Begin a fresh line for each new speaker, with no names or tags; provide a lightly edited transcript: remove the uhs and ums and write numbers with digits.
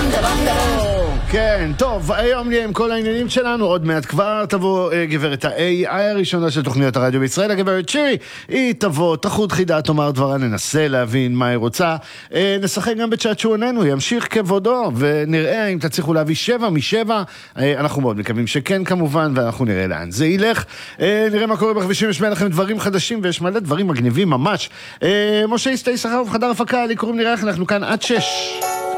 כן, טוב, היום נהיה עם כל העניינים שלנו, עוד מעט כבר תבוא גברת ה-AI הראשונה של תוכניות הרדיו בישראל, הגברת שירי, היא תבוא, תחוד חידה, תאמר דברה, ננסה להבין מה היא רוצה, נשחק גם בצ'אט שעוננו, ימשיך כבודו, ונראה אם תצליחו להביא 7 מ7, אנחנו מאוד מקווים שכן כמובן, ואנחנו נראה לאן זה ילך, נראה מה קורה בכבישים, יש לכם דברים חדשים, ויש מלא דברים מגניבים ממש, משה יסטי שחר וחדר הפקה, לי קוראים נראה, אנחנו כאן עד 6.